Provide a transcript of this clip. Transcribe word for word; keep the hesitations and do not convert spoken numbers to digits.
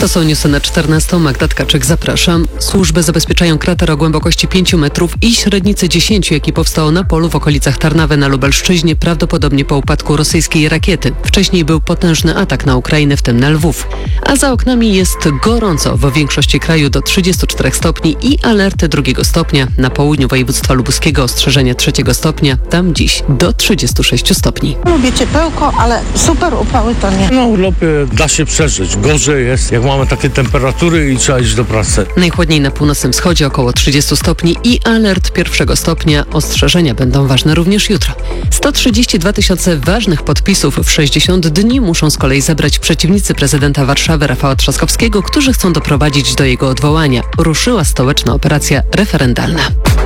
To są newsy na czternastą. Magda Tkaczyk, zapraszam. Służby zabezpieczają krater o głębokości pięciu metrów i średnicy dziesięciu, jaki powstał na polu w okolicach Tarnawy na Lubelszczyźnie, prawdopodobnie po upadku rosyjskiej rakiety. Wcześniej był potężny atak na Ukrainę, w tym na Lwów. A za oknami jest gorąco. W większości kraju do trzydziestu czterech stopni i alerty drugiego stopnia. Na południu województwa lubuskiego ostrzeżenie trzeciego stopnia. Tam dziś do trzydziestu sześciu stopni. Lubię ciepełko, ale super upały to nie. Na urlopie da się przeżyć. Gorzej jest, jak mamy takie temperatury i trzeba iść do pracy. Najchłodniej na północnym wschodzie około trzydziestu stopni i alert pierwszego stopnia. Ostrzeżenia będą ważne również jutro. sto trzydzieści dwa tysiące ważnych podpisów w sześćdziesiąt dni muszą z kolei zebrać przeciwnicy prezydenta Warszawy Rafała Trzaskowskiego, którzy chcą doprowadzić do jego odwołania. Ruszyła stołeczna operacja referendalna.